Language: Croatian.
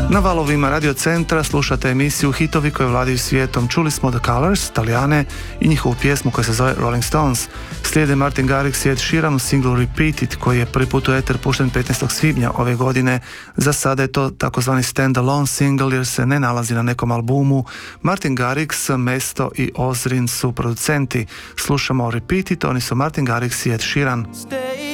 Na valovima Radio Centra slušate emisiju Hitovi koje vladaju svijetom. Čuli smo The Colors, Talijane i njihovu pjesmu koja se zove Rolling Stones. Slijede Martin Garrix i Ed Sheeran u singlu Repeat It koji je prvi put u eter pušten 15. svibnja ove godine. Za sada je to takozvani stand-alone single jer se ne nalazi na nekom albumu. Martin Garrix, Mesto i Ozrin su producenti. Slušamo Repeat It, oni su Martin Garrix i Ed Sheeran. Stay